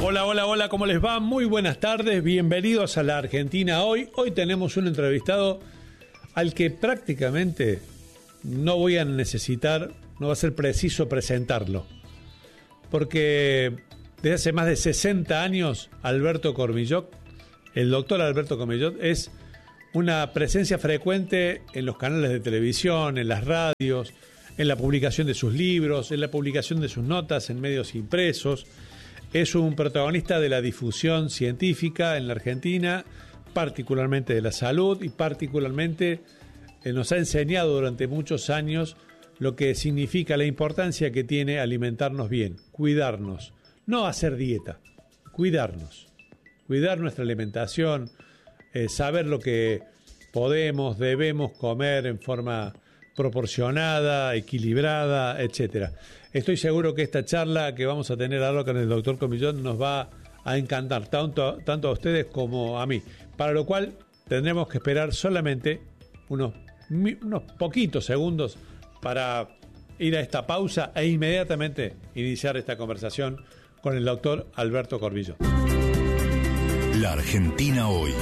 Hola, hola, hola, ¿cómo les va? Muy buenas tardes, bienvenidos a la Argentina Hoy. Hoy tenemos un entrevistado al que prácticamente no voy a necesitar, no va a ser preciso presentarlo, porque desde hace más de 60 años Alberto Cormillot, el doctor Alberto Cormillot, es una presencia frecuente en los canales de televisión, en las radios, en la publicación de sus libros, en la publicación de sus notas en medios impresos. Es un protagonista de la difusión científica en la Argentina, particularmente de la salud, y particularmente nos ha enseñado durante muchos años lo que significa, la importancia que tiene alimentarnos bien, cuidarnos, no hacer dieta, cuidarnos, cuidar nuestra alimentación, saber lo que podemos, debemos comer en forma proporcionada, equilibrada, etcétera. Estoy seguro que esta charla que vamos a tener ahora con el doctor Cormillot nos va a encantar tanto a ustedes como a mí, para lo cual tendremos que esperar solamente unos poquitos segundos para ir a esta pausa e inmediatamente iniciar esta conversación con el doctor Alberto Cormillot. La Argentina Hoy.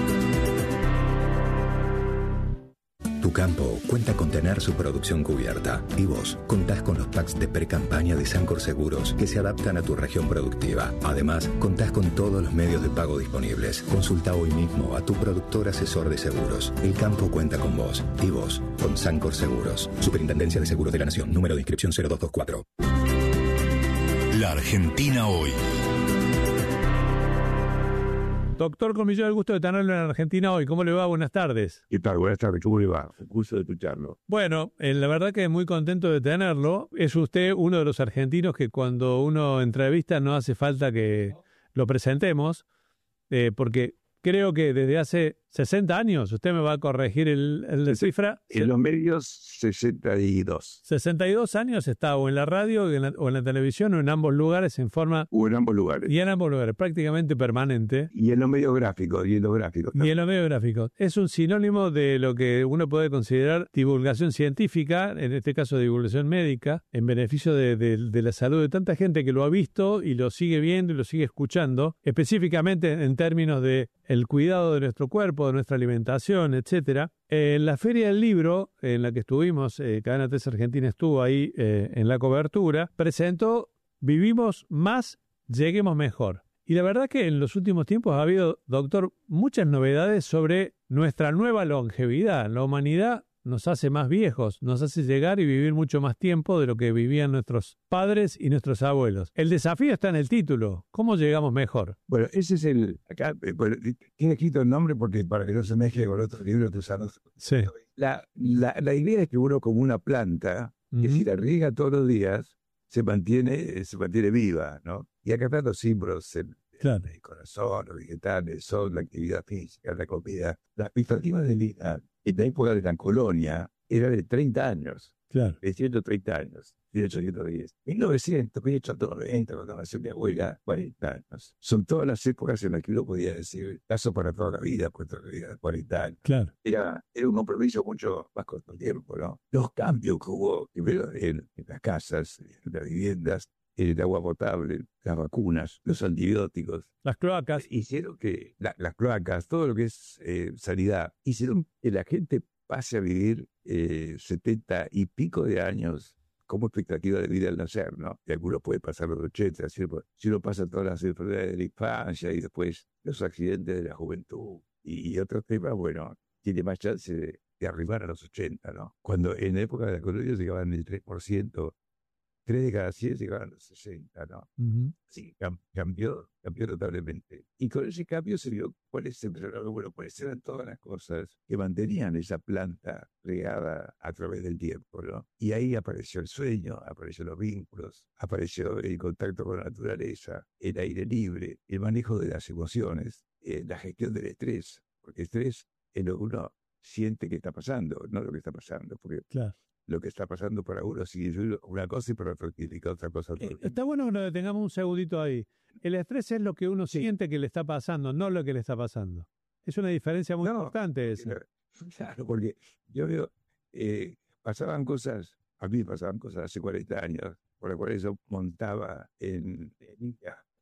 Tu campo cuenta con tener su producción cubierta y vos contás con los packs de pre-campaña de Sancor Seguros que se adaptan a tu región productiva. Además, contás con todos los medios de pago disponibles. Consulta hoy mismo a tu productor asesor de seguros. El campo cuenta con vos y vos con Sancor Seguros. Superintendencia de Seguros de la Nación. Número de inscripción 0224. La Argentina Hoy. Doctor Cormillot, el gusto de tenerlo en Argentina Hoy. ¿Cómo le va? Buenas tardes. ¿Qué tal? Buenas tardes. ¿Cómo le va? Un gusto de escucharlo. Bueno, la verdad que muy contento de tenerlo. Es usted uno de los argentinos que cuando uno entrevista no hace falta que lo presentemos, porque creo que desde hace 60 años, usted me va a corregir la cifra. En los medios, 62. 62 años está o en la radio o en la televisión o en ambos lugares en forma... O en ambos lugares. Y en ambos lugares, prácticamente permanente. Y en los medios gráficos. Y en los gráficos. Y en los medios gráficos. Es un sinónimo de lo que uno puede considerar divulgación científica, en este caso divulgación médica, en beneficio de la salud de tanta gente que lo ha visto y lo sigue viendo y lo sigue escuchando, específicamente en términos de el cuidado de nuestro cuerpo, de nuestra alimentación, etcétera. En la Feria del Libro, en la que estuvimos, Cadena 3 Argentina estuvo ahí en la cobertura, presentó Vivimos más, lleguemos mejor. Y la verdad que en los últimos tiempos ha habido, doctor, muchas novedades sobre nuestra nueva longevidad. La humanidad nos hace más viejos, nos hace llegar y vivir mucho más tiempo de lo que vivían nuestros padres y nuestros abuelos. El desafío está en el título. ¿Cómo llegamos mejor? Bueno, ese es el... Acá tiene escrito el nombre porque para que no se mezcle con otros libros que usamos. Sí. La idea es que uno, como una planta, que si la riega todos los días, se mantiene viva, ¿no? Y acá están los símbolos, Claro. El corazón, los vegetales, el sol, la actividad física, la comida. Las expectativas de vida en la época de la colonia era de 30 años. Claro. De 130 años, 1810. 1900, 1890, cuando nació mi abuela, 40 años. Son todas las épocas en las que uno podía decir, caso para toda la vida, pues toda la vida, 40 años. Claro. Era un compromiso mucho más corto tiempo, ¿no? Los cambios que hubo, primero en las casas, en las viviendas, el agua potable, las vacunas, los antibióticos. Las cloacas. Hicieron que las cloacas, todo lo que es sanidad, hicieron que la gente pase a vivir 70 y pico de años como expectativa de vida al nacer, ¿no? Y algunos pueden pasar los 80, si uno pasa todas las enfermedades de la infancia y después los accidentes de la juventud y otros temas, bueno, tiene más chance de arribar a los 80, ¿no? Cuando en la época de la colonia llegaban el 3%, 3 de cada 100 llegaban a los 60, ¿no? Uh-huh. Sí, cambió notablemente. Y con ese cambio se vio cuáles eran todas las cosas que mantenían esa planta regada a través del tiempo, ¿no? Y ahí apareció el sueño, aparecieron los vínculos, apareció el contacto con la naturaleza, el aire libre, el manejo de las emociones, la gestión del estrés, porque estrés es lo que uno siente que está pasando, no lo que está pasando, porque Claro. Lo que está pasando para uno sigue una cosa y para otro significa otra cosa. Está bueno que nos detengamos un segundito ahí. El estrés es lo que uno siente que le está pasando, no lo que le está pasando. Es una diferencia muy importante esa. Claro, porque yo veo, pasaban cosas, a mí pasaban cosas hace 40 años, por las cuales yo montaba en India,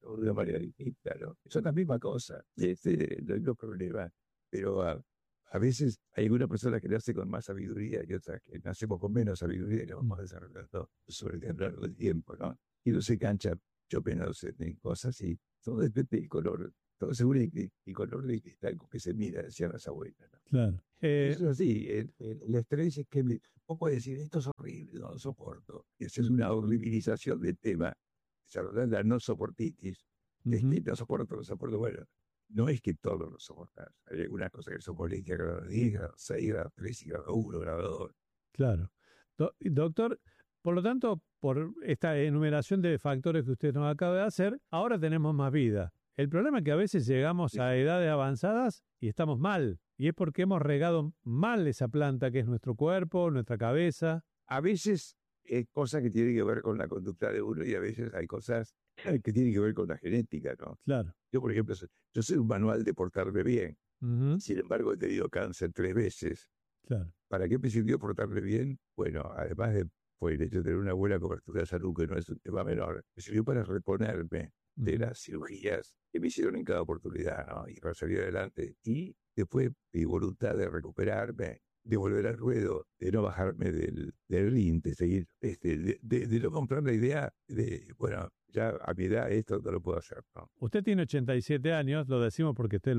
de una manera distinta, ¿no? Son la misma cosa, no hay problema, pero a veces hay algunas personas que nace con más sabiduría y otras que nacemos con menos sabiduría y lo vamos desarrollando sobre el largo del tiempo, ¿no? Y no se cancha yo menos en cosas y todo depende del color, todo según el color del cristal con que se mira, decían las abuelas, ¿no? Claro. Eso sí, el estrés es que vos podés decir, esto es horrible, no lo soporto. Y esa es una horribilización del tema. Desarrollar la no soportitis. No soporto. Bueno, no es que todo lo soportás. Hay algunas cosas que soportás a grado 10, grado 6, grado 3, grado 1, grado 2. Claro. Doctor, por lo tanto, por esta enumeración de factores que usted nos acaba de hacer, ahora tenemos más vida. El problema es que a veces llegamos a edades avanzadas y estamos mal. Y es porque hemos regado mal esa planta que es nuestro cuerpo, nuestra cabeza. A veces hay cosas que tienen que ver con la conducta de uno y a veces hay cosas que tienen que ver con la genética, ¿no? Claro. Yo, por ejemplo, yo soy un manual de portarme bien. Uh-huh. Sin embargo, he tenido cáncer 3 veces. Claro. ¿Para qué me sirvió portarme bien? Bueno, además fue el hecho de tener una buena cobertura de salud, que no es un tema menor, me sirvió para reponerme de las cirugías que me hicieron en cada oportunidad, ¿no? Y para salir adelante. Y después mi voluntad de recuperarme, de volver al ruedo, de no bajarme del ring, de seguir, de no comprar la idea de, bueno, ya a mi edad esto no lo puedo hacer, ¿no? Usted tiene 87 años, lo decimos porque usted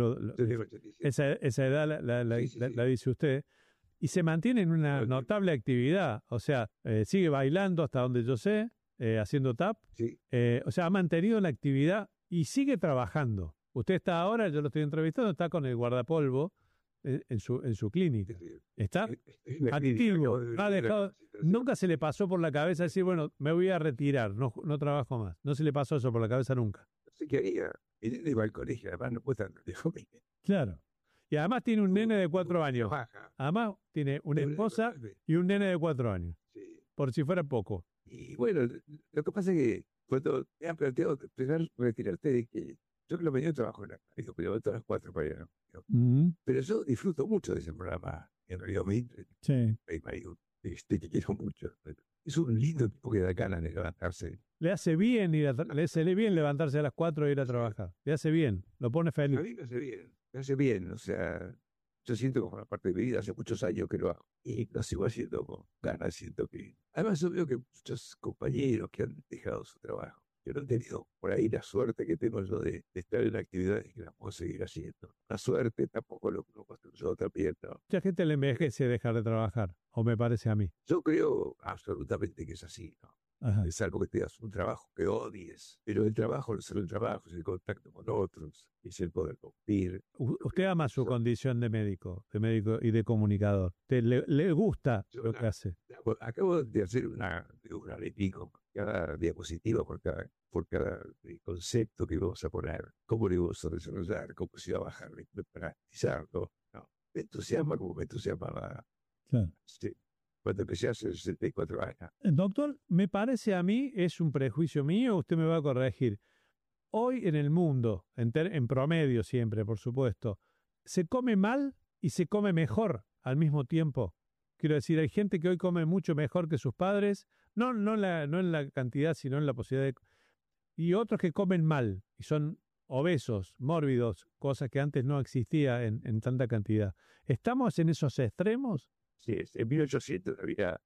esa edad la dice usted, y se mantiene en una notable actividad, o sea, sigue bailando hasta donde yo sé, haciendo tap, sí. O sea, ha mantenido la actividad y sigue trabajando. Usted está ahora, yo lo estoy entrevistando, está con el guardapolvo en su clínica. Está activo, no ha dejado, nunca se le pasó por la cabeza decir, bueno, me voy a retirar, no trabajo más. No se le pasó eso por la cabeza nunca. No sé qué haría. El nene va al colegio, además no puede estar lejos. Claro. Y además tiene un nene de 4 años. Además tiene una esposa y un nene de 4 años. Sí. Por si fuera poco. Y bueno, lo que pasa es que cuando me han planteado empezar a retirarte, de que yo que lo venía trabajo en la radio, pero a las 4 para allá, ¿no? Uh-huh. Pero yo disfruto mucho de ese programa en Radio Mit. Sí. Que quiero mucho. Es un lindo tipo que da ganas de levantarse. Le hace bien levantarse a las 4 e ir a trabajar. Le hace bien, lo pone feliz. A mí me hace bien, o sea, yo siento como una parte de mi vida, hace muchos años que lo hago, y lo sigo haciendo con ganas, siento que... Además yo veo que muchos compañeros que han dejado su trabajo, yo no he tenido por ahí la suerte que tengo yo de estar en actividades que las puedo seguir haciendo. La suerte tampoco lo construyó también, ¿no? Mucha gente le envejece dejar de trabajar, o me parece a mí. Yo creo absolutamente que es así, ¿no? Ajá. Es algo que tengas un trabajo que odies, pero el trabajo no es solo el trabajo, es el contacto con otros, es el poder compartir. Usted ama su condición de médico y de comunicador. Le gusta lo que hace. Acabo de hacer una hora y pico, cada diapositiva por cada concepto que vamos a poner, cómo le vamos a desarrollar, cómo se va a bajar, para practicarlo. No, me entusiasma como me entusiasmaba. Claro. Sí. Cuando empecé hace 64 años. Doctor, me parece a mí, es un prejuicio mío, usted me va a corregir. Hoy en el mundo, en promedio siempre, por supuesto, se come mal y se come mejor al mismo tiempo. Quiero decir, hay gente que hoy come mucho mejor que sus padres, no en la cantidad, sino en la posibilidad de... Y otros que comen mal y son obesos, mórbidos, cosas que antes no existía en tanta cantidad. ¿Estamos en esos extremos? Sí, en 1800 había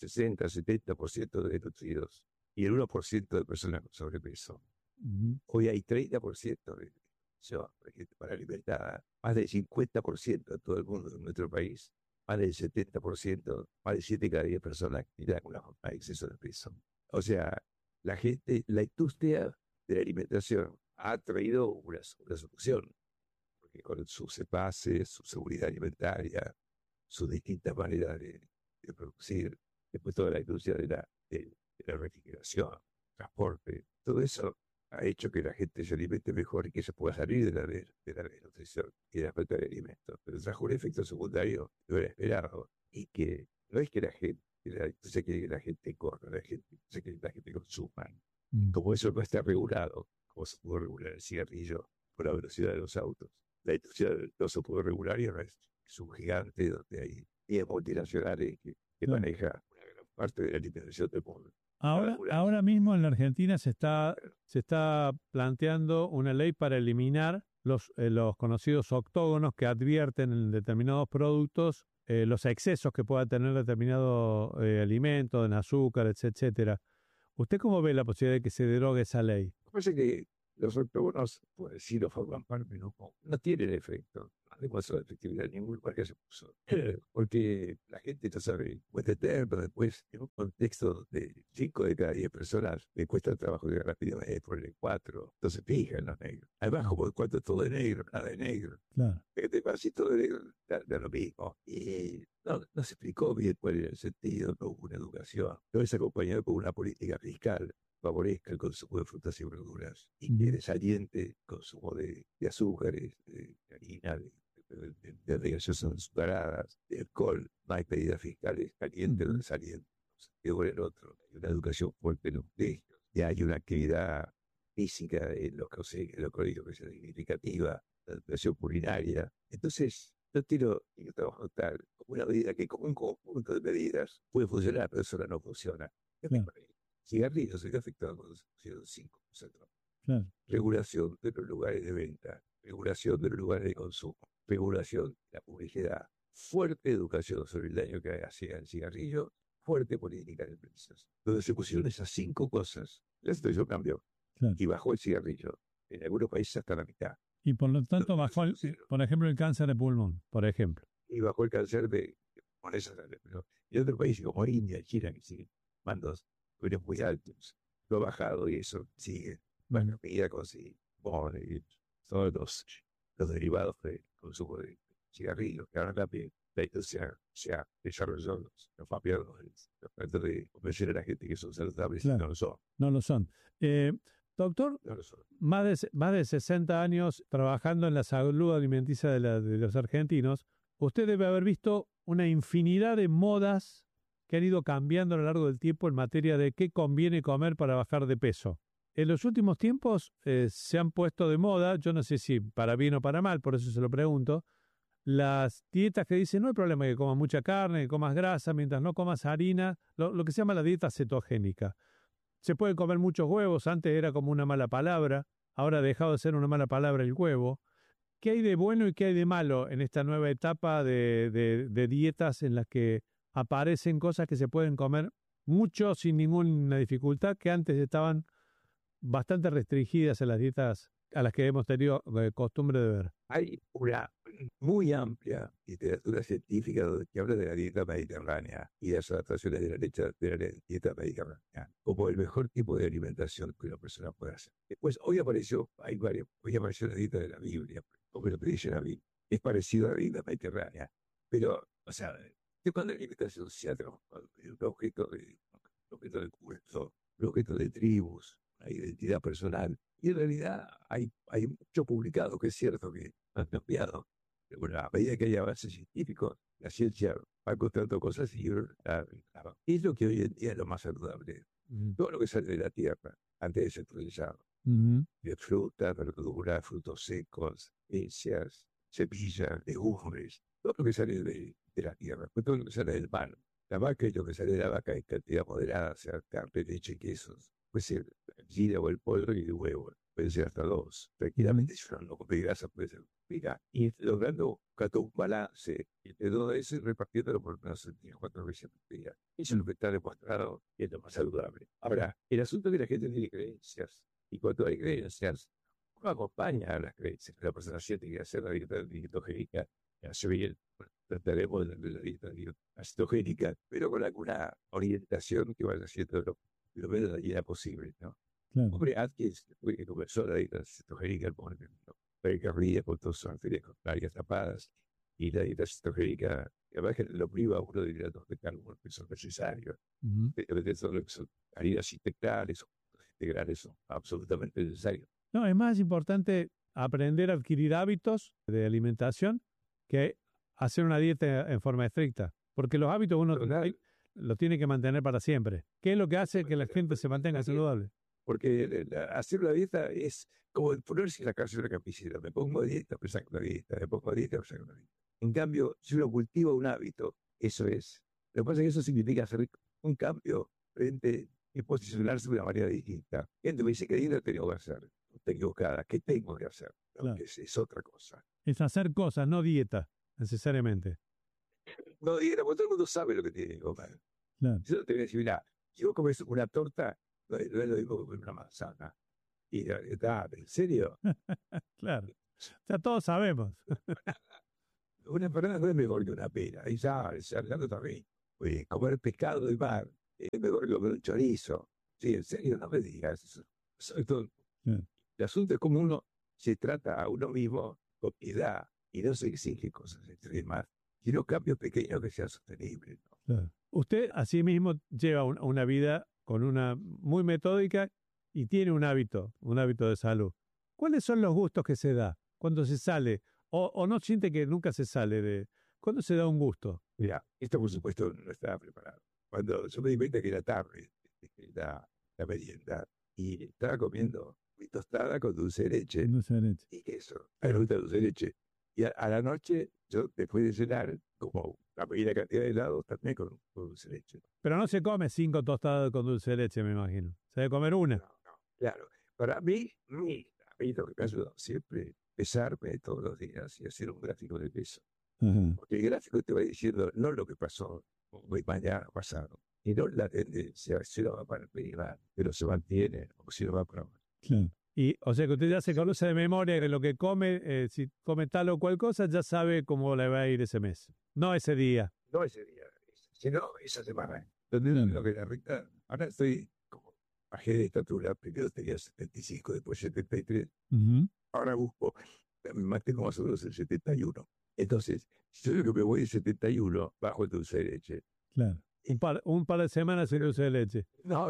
60-70% de desnutridos y el 1% de personas con sobrepeso. Uh-huh. Hoy hay 30% de gente para alimentar, más del 50% de todo el mundo en nuestro país, más del 70%, más de 7 cada 10 personas que tienen un exceso de peso. O sea, la industria de la alimentación ha traído una solución, porque con sus envases, su seguridad alimentaria, sus distintas maneras de producir, después toda la industria de la refrigeración, transporte, todo eso ha hecho que la gente se alimente mejor y que se pueda salir de la desnutrición y de la falta de alimentos. Pero trajo un efecto secundario no era esperado, y que no es que la industria quiere que la gente corra, la gente quiere que la gente consuma. Como eso no está regulado, como se pudo regular el cigarrillo por la velocidad de los autos, la industria no se pudo regular y ahora es un gigante donde hay 10 multinacionales que manejan una gran parte de la alimentación del mundo. Ahora mismo en la Argentina se está planteando una ley para eliminar los conocidos octógonos que advierten en determinados productos los excesos que pueda tener determinado alimento, en azúcar, etcétera. ¿Usted cómo ve la posibilidad de que se derogue esa ley? Parece que los octógonos, por decirlo, forman parte, no tienen efecto. No demuestra efectividad en ningún lugar que se puso. Porque la gente no sabe, puede tener, pero después, en un contexto de 5 de cada 10 personas, le cuesta el trabajo de rápido, ponerle 4. Entonces fijan los negros. Además, como el 4 es todo de negro, nada de negro. Claro. Fíjate, así todo de negro, da lo mismo. Y no se explicó bien cuál era el sentido, no hubo una educación. Todo es acompañado por una política fiscal favorezca el consumo de frutas y verduras y que desaliente el consumo de azúcares, de harina, de gaseosas azucaradas, de alcohol. No hay medidas fiscales calientes o desalientes. Quedó el otro. Hay una educación fuerte en los colegios. Y hay una actividad física en los colegios que sea significativa, la educación culinaria. Entonces, yo tiro el trabajo tal como una medida que, como un conjunto de medidas, puede funcionar, pero sola no funciona. Cigarrillos se ve afectado con 5%. Claro. Regulación de los lugares de venta, regulación de los lugares de consumo, regulación de la publicidad, fuerte educación sobre el daño que hacía el cigarrillo, fuerte política de precios. Donde se pusieron esas 5 cosas, la situación cambió. Claro. Y bajó el cigarrillo. En algunos países hasta la mitad. Y por lo tanto bajó, por ejemplo, el cáncer de pulmón, por ejemplo. Y bajó el cáncer de pulmones. Pero en otros países como India, China, que siguen mandos pero muy altos, lo ha bajado y eso sigue. Bueno, medida con todos los derivados del consumo de cigarrillos, que ahora también la industria se ha desarrollado los papiados, los tratos de convencer a la gente que son saludables, claro. Y no lo son. No lo son. Doctor, no lo son. Más de 60 años trabajando en la salud alimenticia de los argentinos, usted debe haber visto una infinidad de modas que han ido cambiando a lo largo del tiempo en materia de qué conviene comer para bajar de peso. En los últimos tiempos se han puesto de moda, yo no sé si para bien o para mal, por eso se lo pregunto, las dietas que dicen no hay problema que comas mucha carne, que comas grasa, mientras no comas harina, lo que se llama la dieta cetogénica. Se puede comer muchos huevos, antes era como una mala palabra, ahora ha dejado de ser una mala palabra el huevo. ¿Qué hay de bueno y qué hay de malo en esta nueva etapa de dietas en las que aparecen cosas que se pueden comer mucho sin ninguna dificultad, que antes estaban bastante restringidas en las dietas a las que hemos tenido costumbre de ver? Hay una muy amplia literatura científica que habla de la dieta mediterránea y de las adaptaciones de la dieta mediterránea como el mejor tipo de alimentación que una persona puede hacer. Después, hoy apareció la dieta de la Biblia, como lo que dice la Biblia. Es parecido a la dieta mediterránea, pero, o sea, cuando la alimentación se ha transformado en un objeto de culto, un objeto de tribus, una identidad personal. Y en realidad hay mucho publicado que es cierto que han cambiado. Pero bueno, a medida que haya avances científicos, la ciencia va encontrando cosas y es lo que hoy en día es lo más saludable. Todo lo que sale de la tierra, antes de ser procesado, de fruta, verdura, frutos secos, especias, semillas, legumbres, todo lo que sale de la tierra, todo lo que sale del mar. La vaca y lo que sale de la vaca en cantidad moderada, o sea, carne, leche, quesos. Puede ser la gallina o el pollo y el huevo. Pueden ser hasta 2. Tranquilamente, si uno no come grasa, puede ser pica. Y buscando un balance entre todo eso y repartiéndolo por unas 4 veces por día. Eso es lo que está demostrado y es lo más saludable. Ahora, el asunto es que la gente tiene creencias. Y cuando hay creencias, uno acompaña a las creencias. La persona siente que hacer la dieta cetogénica hace bien. Trataremos de la dieta cetogénica, pero con alguna orientación que vaya haciendo lo menos dañina posible, ¿no? Claro. Hombre, Atkins, que comenzó la dieta cetogénica, por ejemplo, carrilla con todas sus arterias contrarias tapadas, y la dieta cetogénica, además que lo priva a uno de hidratos de carbono que son necesarios. Todo lo que son harinas integrales son absolutamente necesarios. No, es más importante aprender a adquirir hábitos de alimentación que hacer una dieta en forma estricta, porque los hábitos uno los tiene que mantener para siempre. ¿Qué es lo que hace que la gente se mantenga saludable? Porque hacer una dieta es como ponerse en la cabeza de una camiseta. Me pongo a dieta, pues saco una dieta. Me pongo a dieta, pues saco una dieta. En cambio, si uno cultiva un hábito, eso es. Lo que pasa es que eso significa hacer un cambio frente y posicionarse de una manera distinta. Gente me dice, ¿qué dinero tengo que hacer? Estoy equivocada. ¿Qué tengo que hacer? No, Claro. es otra cosa. Es hacer cosas, no dieta, necesariamente. No diga, porque todo el mundo sabe lo que tiene que comer. Claro. Yo te voy a decir, mira, si vos comes una torta, no es lo mismo que comer una manzana. Y ¿en serio? Claro. Ya todos sabemos. Una empanada no es mejor que una pera. Y ya, hablando también. Oye, comer pescado de mar es mejor que comer un chorizo. Sí, en serio, no me digas eso. Claro. El asunto es como uno se trata a uno mismo con piedad y no se exige cosas extremas, sino cambios pequeños que sean sostenibles, ¿no? Claro. Usted asimismo lleva una vida con una muy metódica y tiene un hábito de salud. ¿Cuáles son los gustos que se da cuando se sale? O no siente que nunca se sale de... ¿Cuándo se da un gusto? Mira, esto por supuesto no estaba preparado. Cuando yo me di cuenta que era tarde, la merienda, y estaba comiendo mi tostada con dulce de leche No sé, leche. y queso. A mí me gusta el dulce de leche. Y a la noche, yo después de cenar, como la pequeña cantidad de helados, también con dulce de leche. Pero no se come 5 tostadas con dulce de leche, me imagino. Se debe comer una. No, claro. Para mí, a mí lo que me ha ayudado siempre pesarme todos los días y hacer un gráfico de peso. Porque el gráfico te va diciendo no lo que pasó hoy, mañana, pasado, y no la tendencia, si no va para arriba, pero se mantiene, o si no va para abajo. Claro. Y, o sea, que usted ya se conoce de memoria de lo que come, si come tal o cual cosa, ya sabe cómo le va a ir ese mes. No ese día. No ese día, sino esa semana. Entonces, lo que la recta, ahora estoy como bajé de estatura, primero tenía 75, después 73, ahora busco, me mantengo más o menos el 71. Entonces, si yo digo que me voy de 71, bajo el dulce de leche. Claro. Un par de semanas sin dulce de leche. No,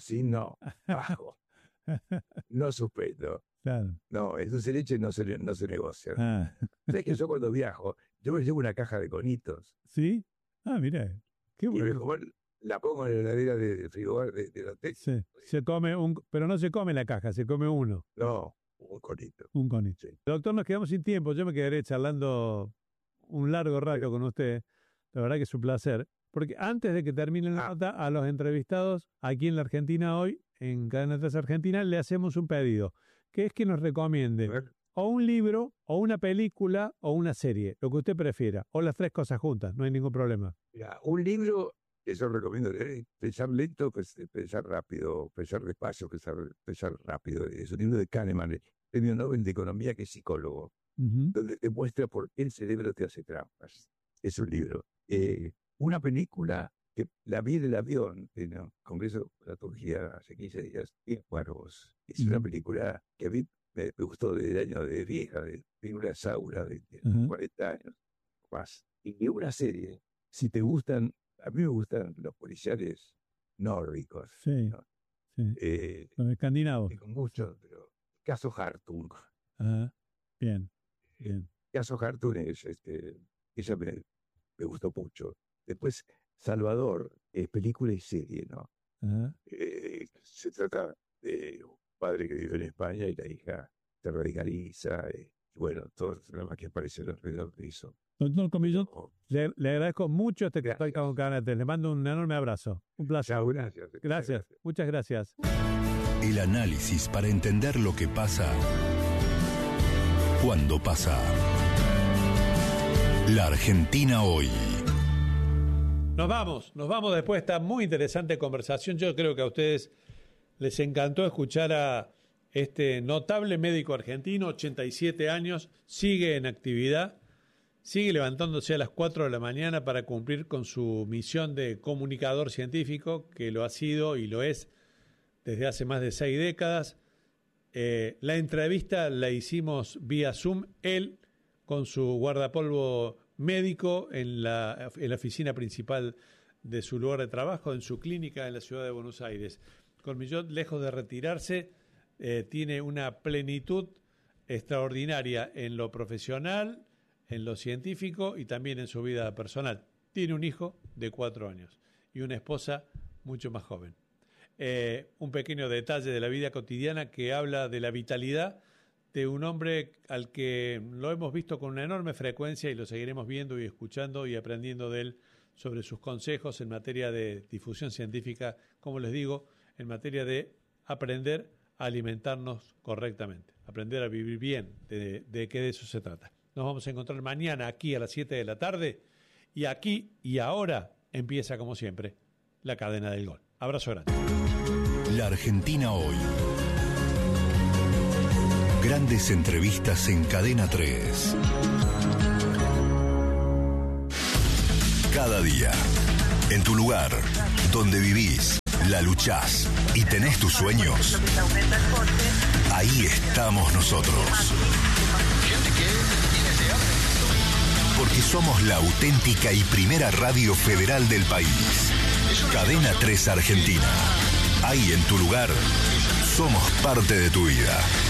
bajo. No suspendo. Claro. No, el dulce de leche no se negocia. Ah. ¿Sabes que yo cuando viajo, yo me llevo una caja de conitos? ¿Sí? Ah, mira. Qué Y bueno. la pongo en la heladera del frigobar del hotel. Sí. Se come pero no se come la caja, se come uno. No, un conito. Un conito. Sí. Doctor, nos quedamos sin tiempo. Yo me quedaré charlando un largo rato con usted. La verdad que es un placer. Porque antes de que termine la nota, a los entrevistados aquí en la Argentina hoy, en Cadena 3 Argentina, le hacemos un pedido, que es que nos recomiende o un libro, o una película, o una serie, lo que usted prefiera, o las tres cosas juntas, no hay ningún problema. Mira, un libro que yo recomiendo, pensar lento, pensar rápido, pensar despacio, pensar rápido. Es un libro de Kahneman, premio Nobel de Economía, que es psicólogo, donde te muestra por qué el cerebro te hace trampas. Es un libro. Una película que la vi en el avión, en el Congreso de la Turquía hace 15 días, y Cuervos. Es una película que a mí me gustó del año de vieja, de una Saura de 40 años más. Y una serie, si te gustan, a mí me gustan los policiales nórdicos. Sí, ¿no? Sí. Los escandinavos. Con mucho, pero Caso Hartung. Bien. Caso Hartung ella me gustó mucho. Después, Salvador, película y serie, ¿no? Se trata de un padre que vive en España y la hija se radicaliza, y bueno, todos los problemas que aparecen alrededor de eso. Doctor Comillot, le agradezco mucho este contacto con Cadena 3. Le mando un enorme abrazo. Un placer. Chao, gracias. Gracias. Muchas gracias. El análisis para entender lo que pasa cuando pasa. La Argentina hoy. Nos vamos después de esta muy interesante conversación. Yo creo que a ustedes les encantó escuchar a este notable médico argentino, 87 años, sigue en actividad, sigue levantándose a las 4 de la mañana para cumplir con su misión de comunicador científico, que lo ha sido y lo es desde hace más de 6 décadas. La entrevista la hicimos vía Zoom, él con su guardapolvo médico en la oficina principal de su lugar de trabajo, en su clínica en la ciudad de Buenos Aires. Comillot, lejos de retirarse, tiene una plenitud extraordinaria en lo profesional, en lo científico y también en su vida personal. Tiene un hijo de 4 años y una esposa mucho más joven. Un pequeño detalle de la vida cotidiana que habla de la vitalidad de un hombre al que lo hemos visto con una enorme frecuencia y lo seguiremos viendo y escuchando y aprendiendo de él sobre sus consejos en materia de difusión científica, como les digo, en materia de aprender a alimentarnos correctamente, aprender a vivir bien, de qué de eso se trata. Nos vamos a encontrar mañana aquí a las 7 de la tarde y aquí y ahora empieza como siempre la cadena del gol. Abrazo grande. La Argentina hoy. Grandes entrevistas en Cadena 3. Cada día, en tu lugar, donde vivís, la luchás y tenés tus sueños, ahí estamos nosotros. Porque somos la auténtica y primera radio federal del país. Cadena 3 Argentina. Ahí en tu lugar, somos parte de tu vida.